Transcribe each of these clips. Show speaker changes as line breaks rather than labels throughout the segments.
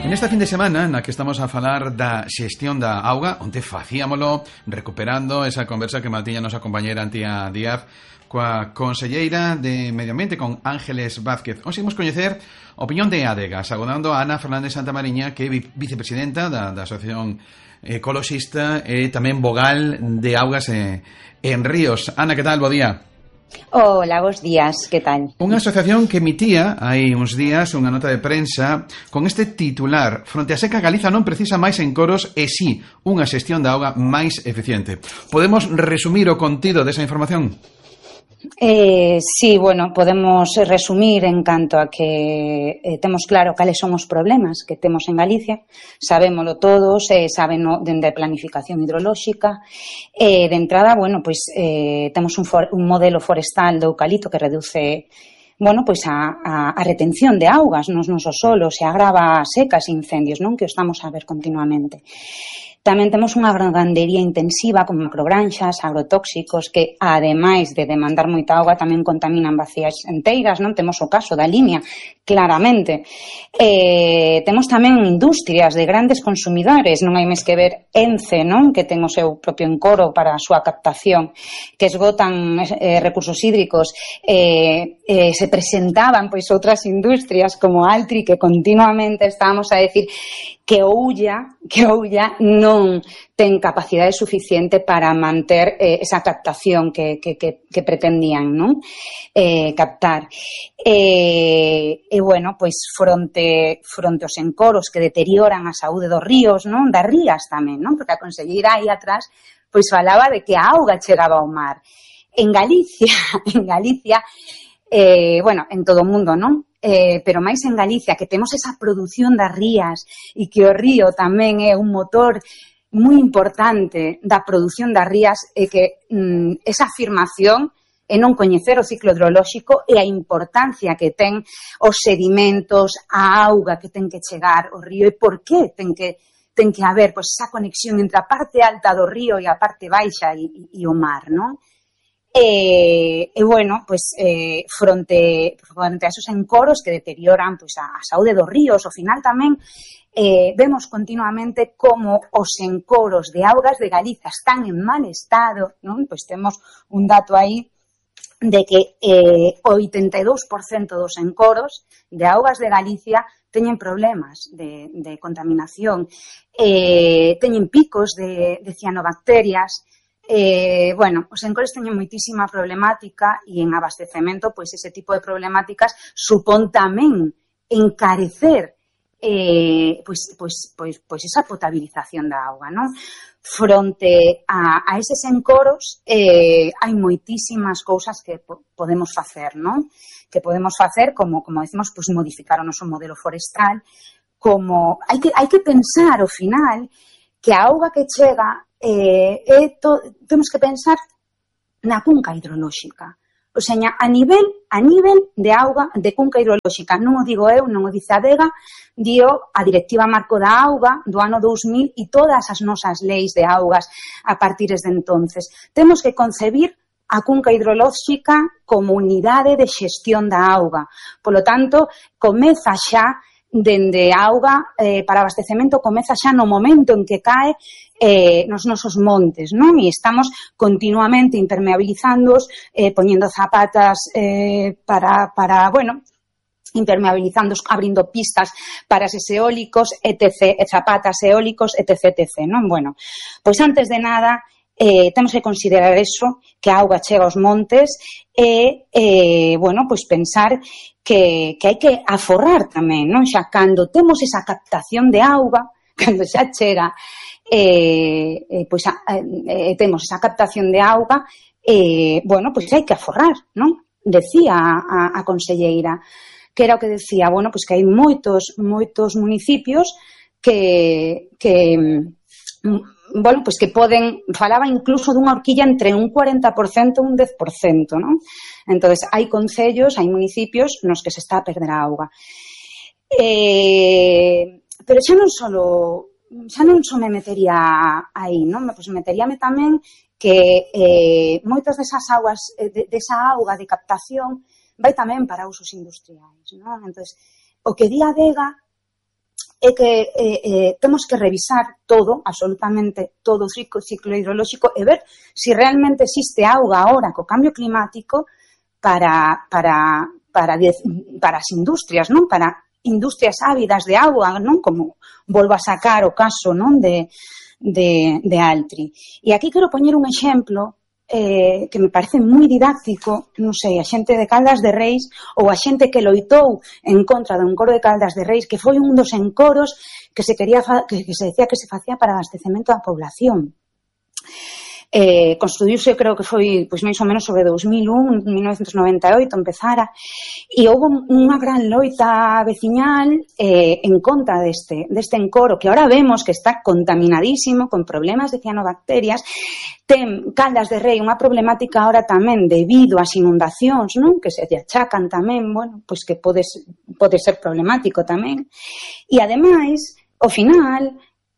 En esta fin de semana na que estamos a falar da xestión da auga, onde facíamolo recuperando esa conversa que mantiña a nosa compañera Antía Díaz coa conselleira de Medio Ambiente, con Ángeles Vázquez. Hoxe imos coñecer a opinión de ADEGA, saudando a Ana Fernández Santamariña, que é vicepresidenta da Asociación Ecoloxista e tamén vogal de augas en ríos. Ana, que tal? Bo día.
Hola, bons días, que tal?
Unha asociación que emitía hai uns días unha nota de prensa con este titular: fronte a seca, Galiza non precisa máis encoros e si unha xestión da auga máis eficiente. Podemos resumir o contido desa información?
Sí, bueno, podemos resumir en canto a que temos claro cales son os problemas que temos en Galicia, sabémolo todos, sábeno dende a planificación hidrolóxica, de entrada, bueno, pois temos un modelo forestal do eucalipto que reduce, bueno, pois a retención de augas nos nosos solos e agrava secas e incendios, non? Que o estamos a ver continuamente. Tamén temos unha gandería intensiva con macrogranxas, agrotóxicos que, ademais de demandar moita auga, tamén contaminan vacías enteiras, non? Temos o caso da Limia, claramente. Temos tamén industrias de grandes consumidores, non hai máis que ver Ence, non? Que ten o seu propio encoro para a súa captación, que esgotan recursos hídricos. Se presentaban pois outras industrias como Altri, que continuamente estábamos a decir que o Ulla non ten capacidade suficiente para manter esa captación que pretendían, non? Captar. E, bueno, pois fronte aos encoros que deterioran a saúde dos ríos, non? Das rías tamén, non? Porque a conselleira aí atrás pois falaba de que a auga chegaba ao mar. En Galicia, bueno, en todo o mundo, non? Pero máis en Galicia, que temos esa produción das rías e que o río tamén é un motor moi importante da produción das rías, e que esa afirmación é non coñecer o ciclo hidrolóxico e a importancia que ten os sedimentos, a auga que ten que chegar ao río e por que ten que haber pois, esa conexión entre a parte alta do río e a parte baixa e o mar, non? E bueno, pois fronte a esos encoros que deterioran pois a saúde dos ríos, ao final tamén vemos continuamente como os encoros de augas de Galiza están en mal estado, non? Pois temos un dato aí de que o 82% dos encoros de augas de Galicia teñen problemas de contaminación, teñen picos de cianobacterias. Bueno, os encoros teñen moitísima problemática e en abastecemento, pois ese tipo de problemáticas supón tamén encarecer pois esa potabilización da auga, non? Fronte a eses encoros hai moitísimas cousas que podemos facer, non? Que podemos facer, como decimos, pois modificar o noso modelo forestal, como hai que pensar ao final que a auga que chega temos que pensar na cunca hidrolóxica. O sea, a nivel de auga, de cunca hidrolóxica, non o digo eu, non o dice a ADEGA, dio a Directiva Marco da Auga do ano 2000 e todas as nosas leis de augas a partir de entonces. Temos que concebir a cunca hidrolóxica como unidade de xestión da auga. Polo tanto, comeza xa dende a auga para abastecemento, comeza xa no momento en que cae nos nosos montes, non? E estamos continuamente impermeabilizándoos, poñendo zapatas para, bueno, impermeabilizándoos, abrindo pistas para eses eólicos, etc., zapatas eólicos, etc., etc., non? Bueno, pois antes de nada, temos que considerar eso, que a auga chega aos montes e, bueno, pois pensar que hai que aforrar tamén, non? Xa cando temos esa captación de auga, cando xa chega, pois temos esa captación de auga, bueno, pois hai que aforrar, non? Decía a conselleira, que era o que decía, bueno, pois que hai moitos municipios que bueno, pois que poden, falaba incluso dunha horquilla entre un 40% e un 10%, non? Entonces, hai concellos, hai municipios nos que se está a perder a auga. Pero xa non só me metería aí, non? Pois meteríame tamén que moitas desas augas, desa auga de captación, vai tamén para usos industriais, non? Entonces, o que di a ADEGA é que temos que revisar todo, absolutamente todo o ciclo hidrolóxico e ver se realmente existe auga agora co cambio climático para as industrias, non? Para industrias ávidas de auga, non? Como volvo a sacar o caso, non? De Altri. E aquí quero poñer un exemplo que me parece moi didáctico, non sei, a xente de Caldas de Reis ou a xente que loitou en contra do encoro de Caldas de Reis, que foi un dos encoros que se decía que se facía para abastecemento da población. Construíuse, creo que foi pois máis ou menos sobre 2001, 1998 empezara, e houve unha gran loita veciñal en contra deste encoro, que ahora vemos que está contaminadísimo, con problemas de cianobacterias. Ten Caldas de Rei unha problemática ahora tamén debido ás inundacións, non? Que se lle achacan tamén, bueno, pois que pode ser problemático tamén. E ademais, ao final,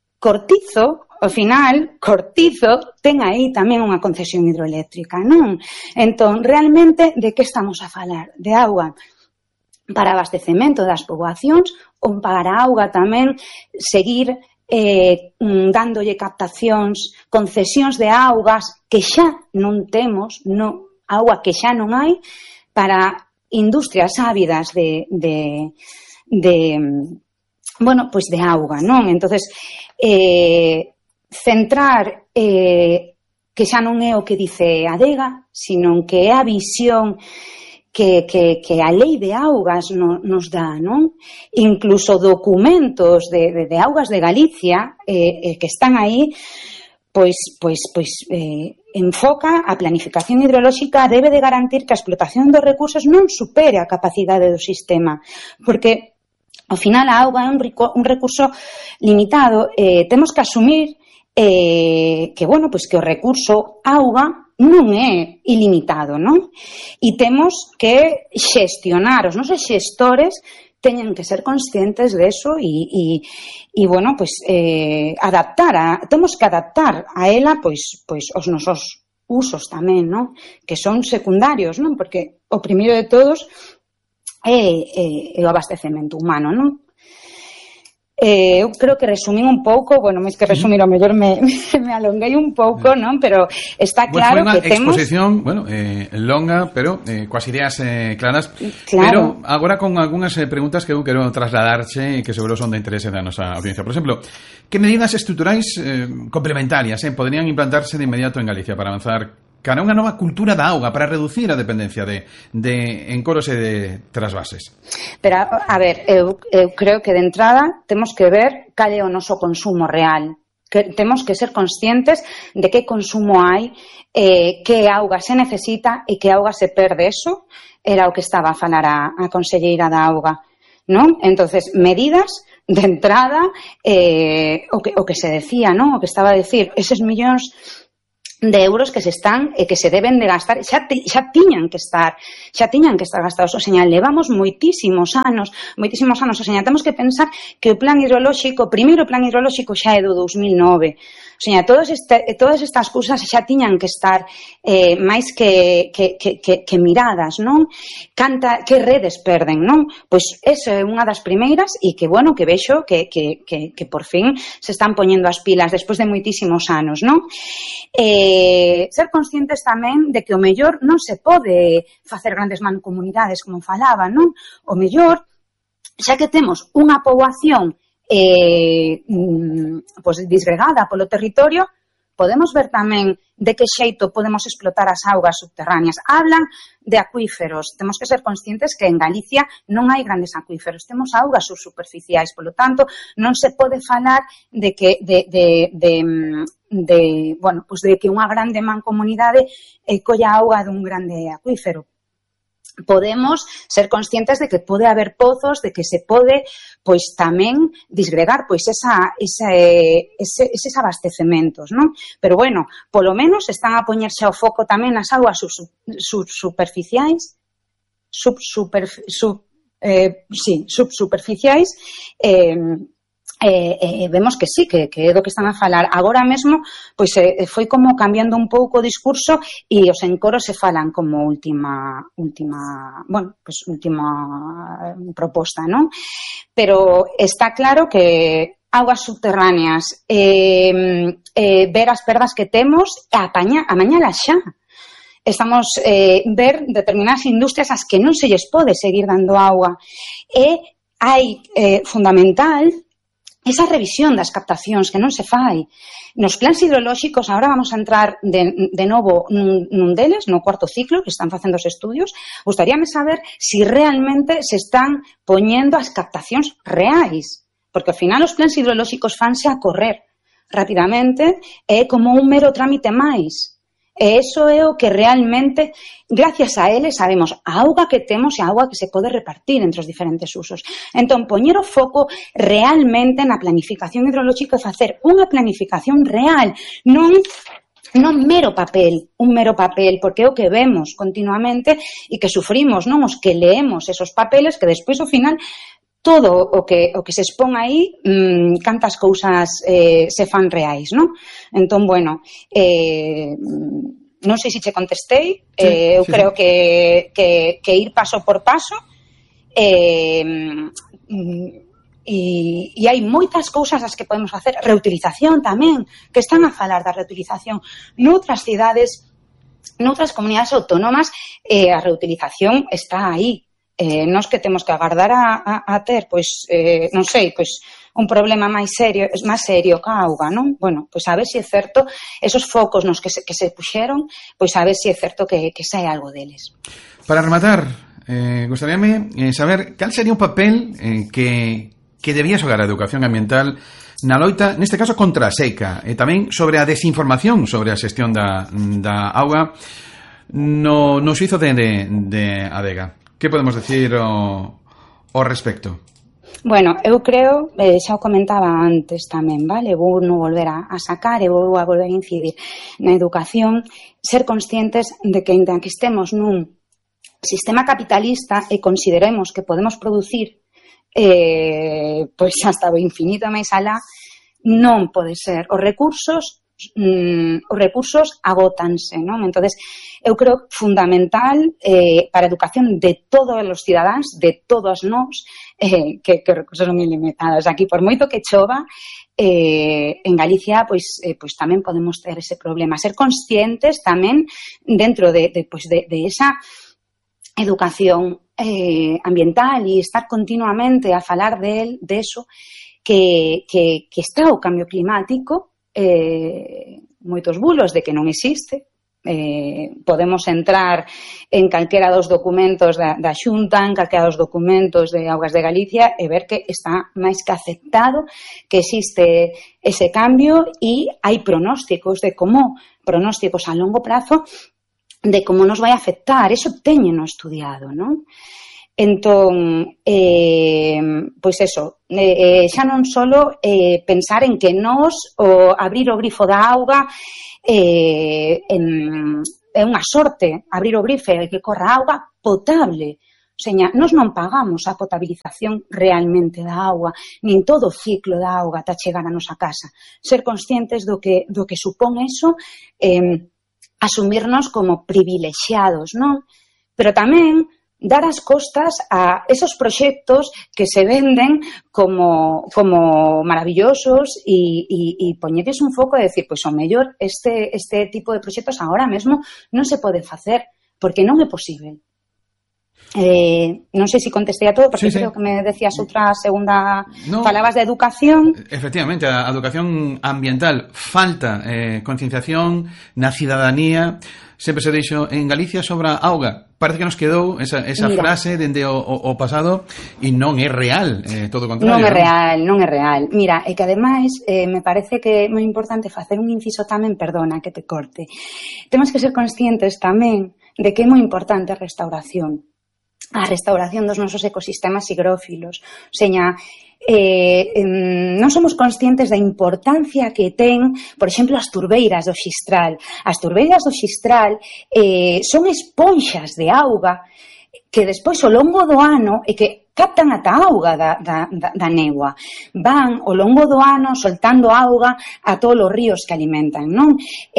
Cortizo ten aí tamén unha concesión hidroeléctrica, non? Entón, realmente, de que estamos a falar? De auga para abastecemento das poboacións ou para auga tamén seguir dándolle captacións, concesións de augas que xa non temos, auga que xa non hai para industrias ávidas bueno, pois de auga, non? Entonces, centrar que xa non é o que dice a Adega, sino que é a visión que a lei de augas nos dá, non? Incluso documentos de augas de Galicia que están aí, pois enfoca a planificación hidrolóxica, debe de garantir que a explotación dos recursos non supere a capacidade do sistema, porque ao final a auga é un recurso limitado. Temos que asumir que, bueno, pois que o recurso auga non é ilimitado, non? E temos que xestionar, os nosos xestores teñen que ser conscientes de eso e bueno, pois temos que adaptar a ela pois os nosos usos tamén, non? Que son secundarios, non? Porque o primeiro de todos é o abastecemento humano, non? Eu creo que resumín un pouco, bueno, máis que resumir, ao mellor me alonguei un pouco, non? Pero está claro que temos...
Exposición, bueno, longa, pero coas ideas claras. Claro. Pero agora con algunhas preguntas que eu quero trasladarche e que seguro son de interese da nosa audiencia. Por exemplo, que medidas estruturais complementarias poderían implantarse de inmediato en Galicia para avanzar cara unha nova cultura da auga, para reducir a dependencia de encoros e de trasvases?
Pero, a ver, eu creo que de entrada temos que ver cal é o noso consumo real. Que temos que ser conscientes de que consumo hai, que auga se necesita e que auga se perde. Eso era o que estaba a falar a conselleira da auga, non? Entonces, medidas de entrada, o que se decía, non? O que estaba a decir, eses millóns de euros que se están e que se deben de gastar, xa tiñan que estar gastados. O señal, levamos moitísimos anos, o señal, temos que pensar que o plan hidrolóxico, o primeiro plan hidrolóxico xa é do 2009. O señal, todas estas cousas xa tiñan que estar máis que miradas, non? Que redes perden, non? Pois esa é unha das primeiras e que, bueno, que vexo que por fin se están poñendo as pilas despois de moitísimos anos, non? Ser conscientes tamén de que o mellor non se pode facer grandes mancomunidades como falaba, non? O mellor, xa que temos unha poboación pois disgregada polo territorio, podemos ver tamén de que xeito podemos explotar as augas subterráneas. Hablan de acuíferos. Temos que ser conscientes que en Galicia non hai grandes acuíferos. Temos augas subsuperficiais. Polo tanto, non se pode falar de que bueno, pois de que unha grande mancomunidade colla auga dun grande acuífero. Podemos ser conscientes de que pode haber pozos, de que se pode, pois tamén disgregar pois eses abastecementos, non? Pero bueno, polo menos están a poñerse ao foco tamén nas augas subsuperficiais, vemos que sí, que é do que están a falar. Agora mesmo, pois foi como cambiando un pouco o discurso e os encoros se falan como última proposta, non? Pero está claro que augas subterráneas, ver as perdas que temos, amañalas xa. Estamos ver determinadas industrias as que non se lles pode seguir dando auga. E hai fundamental esa revisión das captacións que non se fai. Nos plans hidrolóxicos, agora vamos a entrar de novo nun deles, no cuarto ciclo, que están facendo os estudios, gustaríame saber se realmente se están poñendo as captacións reais, porque ao final os plans hidrolóxicos fanse a correr rapidamente, é como un mero trámite máis. E iso é o que realmente, gracias a ele, sabemos a auga que temos e a auga que se pode repartir entre os diferentes usos. Entón, poñer o foco realmente na planificación hidrolóxica e facer unha planificación real, non mero papel, porque é o que vemos continuamente e que sufrimos, non os que leemos esos papeles que despois, ao final, todo o que se expón aí, cantas cousas se fan reais, non? Entón, bueno, non sei se che contestei, eu creo que ir paso por paso, e hai moitas cousas as que podemos facer. Reutilización tamén, que están a falar da reutilización noutras cidades, noutras comunidades autónomas, a reutilización está aí. Nós que temos que agardar a ter, pois, non sei, pois, un problema máis serio que a auga, non? Bueno, pois a ver se é certo, esos focos nos que se puxeron, pois a ver se é certo que sai algo deles.
Para rematar, gustaríame saber cal sería un papel que debía xogar a educación ambiental na loita, neste caso, contra a seca, e tamén sobre a desinformación sobre a xestión da auga no suizo de Adega. Que podemos decir ao respecto?
Bueno, eu creo, xa o comentaba antes tamén, vale? Vou non volver a sacar e vou a volver a incidir na educación, ser conscientes de que ainda que estemos nun sistema capitalista e consideremos que podemos producir pois hasta o infinito máis alá, non pode ser. Os recursos agótanse, non? Entonces, eu creo fundamental para a educación de todos os cidadáns, de todos nós, que recursos son ilimitados. Aquí, por moito que chova, en Galicia, pois tamén podemos ter ese problema. Ser conscientes tamén dentro de esa educación ambiental e estar continuamente a falar de eso, que está o cambio climático, moitos bulos de que non existe. Podemos entrar en calquera dos documentos da Xunta, en calquera dos documentos de Augas de Galicia e ver que está máis que aceptado que existe ese cambio e hai pronósticos a longo prazo de como nos vai afectar. Eso téñeno estudiado, non? Entón, pois eso, xa non solo pensar en que nós o abrir o grifo da auga é unha sorte, abrir o grifo e que corra auga potable. O sea, nós non pagamos a potabilización realmente da auga, nin todo o ciclo da auga ata chegar a nosa casa. Ser conscientes do que supón eso, asumirnos como privilexiados, non? Pero tamén dar as costas a esos proxectos que se venden como maravillosos e poñerles un foco e decir, pois o mellor este tipo de proxectos agora mesmo non se pode facer porque non é posible. Non sei se contestei a todo, porque creo que me decías outra segunda. No, falabas de educación.
Efectivamente, a educación ambiental. Falta concienciación na cidadanía. Sempre se dixo en Galicia sobre a auga. Parece que nos quedou esa frase dende o pasado e non é real, todo o contrario.
Non é real. Mira, e que ademais me parece que é moi importante facer un inciso tamén, perdona que te corte. Temos que ser conscientes tamén de que é moi importante a restauración dos nosos ecosistemas higrófilos. O sea, non somos conscientes da importancia que ten, por exemplo, as turbeiras do Xistral. As turbeiras do Xistral son esponxas de auga que despois ao longo do ano e que captan ata auga da néboa. Van ao longo do ano soltando auga a todos os ríos que alimentan, non?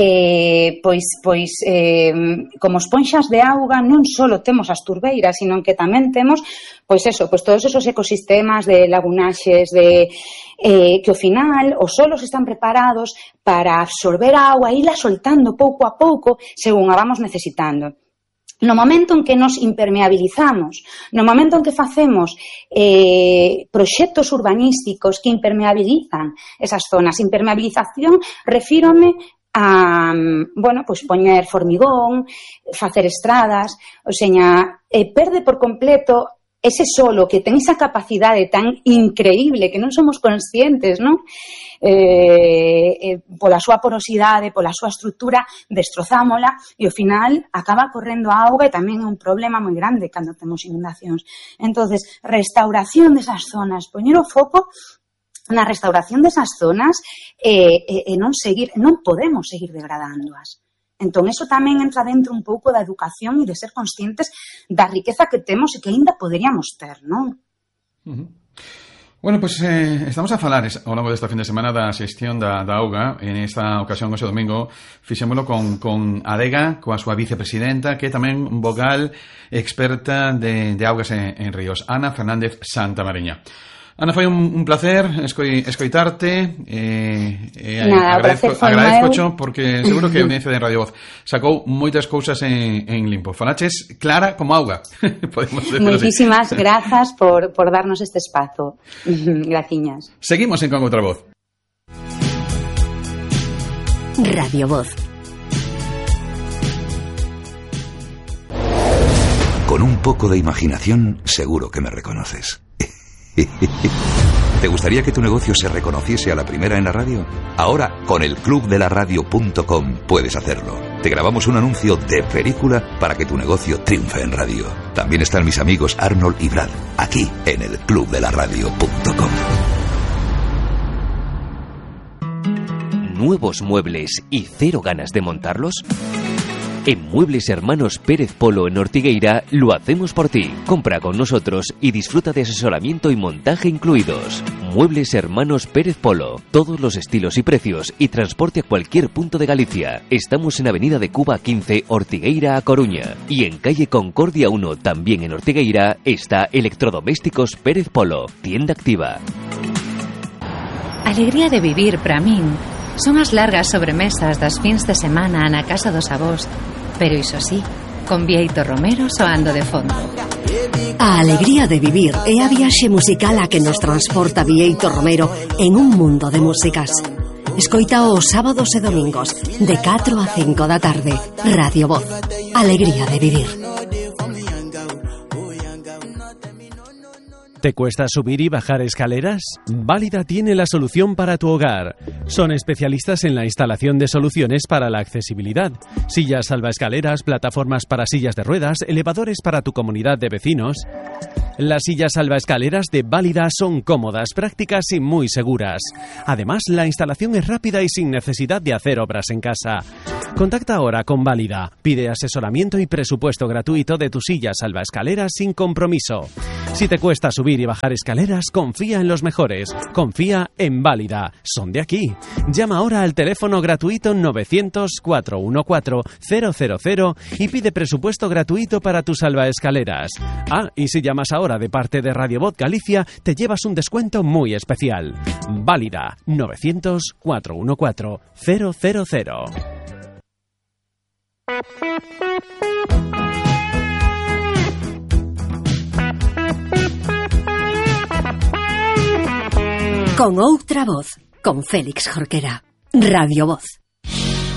Como esponxas de auga non só temos as turbeiras, sino que tamén temos todos esos ecosistemas de lagunaxes, que ao final os solos están preparados para absorber a auga e irla soltando pouco a pouco según a vamos necesitando. No momento en que nos impermeabilizamos, no momento en que facemos proxectos urbanísticos que impermeabilizan esas zonas, impermeabilización refírome a, poñer formigón, facer estradas, perde por completo ese solo que ten esa capacidade tan increíble que non somos conscientes, non? Pola súa porosidade, pola súa estrutura, destrozámola e ao final acaba correndo a auga e tamén é un problema moi grande cando temos inundacións. Entonces, restauración desas zonas, poñer o foco na restauración desas zonas e non podemos seguir degradándoas. Entón, eso tamén entra dentro un pouco da educación e de ser conscientes da riqueza que temos e que ainda poderíamos ter, non?
Bueno, pues estamos a falar ao longo desta fin de semana da xestión da auga. En esta ocasión, ese domingo, fixémolo con Adega, coa súa vicepresidenta, que é tamén vogal experta de augas en ríos, Ana Fernández Santamariña. Ana, foi un placer escoitarte. Agradezco porque seguro que a audiencia de Radio Voz sacou moitas cousas en limpo. Falaches clara como auga.
Moitísimas grazas por darnos este espazo. Graciñas.
Seguimos en Con Outra Voz.
Radio Voz.
Con un poco de imaginación, seguro que me reconoces. ¿Te gustaría que tu negocio se reconociese a la primera en la radio? Ahora, con el clubdelaradio.com puedes hacerlo. Te grabamos un anuncio de película para que tu negocio triunfe en radio. También están mis amigos Arnold y Brad, aquí en el clubdelaradio.com.
¿Nuevos muebles y cero ganas de montarlos? En Muebles Hermanos Pérez Polo en Ortigueira lo hacemos por ti. Compra con nosotros y disfruta de asesoramiento y montaje incluidos. Muebles Hermanos Pérez Polo. Todos los estilos y precios y transporte a cualquier punto de Galicia. Estamos en Avenida de Cuba 15, Ortigueira a Coruña. Y en calle Concordia 1, también en Ortigueira, está Electrodomésticos Pérez Polo. Tienda activa.
Alegría de vivir para min son as largas sobremesas das fins de semana na casa dos avós, pero iso sí, con Bieito Romero soando de fondo.
A alegría de vivir é a viaxe musical a que nos transporta Bieito Romero en un mundo de músicas. Escoita os sábados e domingos de 4 a 5 da tarde. Radio Voz. Alegría de vivir.
¿Te cuesta subir y bajar escaleras? Válida tiene la solución para tu hogar. Son especialistas en la instalación de soluciones para la accesibilidad. Sillas salvaescaleras, plataformas para sillas de ruedas, elevadores para tu comunidad de vecinos. Las sillas salvaescaleras de Válida son cómodas, prácticas y muy seguras. Además, la instalación es rápida y sin necesidad de hacer obras en casa. Contacta ahora con Válida. Pide asesoramiento y presupuesto gratuito de tu silla salvaescaleras sin compromiso. Si te cuesta subir y bajar escaleras, confía en los mejores. Confía en Válida. Son de aquí. Llama ahora al teléfono gratuito 900-414-000 y pide presupuesto gratuito para tus salvaescaleras. Ah, y si llamas ahora de parte de Radio Voz Galicia, te llevas un descuento muy especial. Válida. 900-414-000.
Con Outra Voz, con Félix Jorquera. Radio Voz.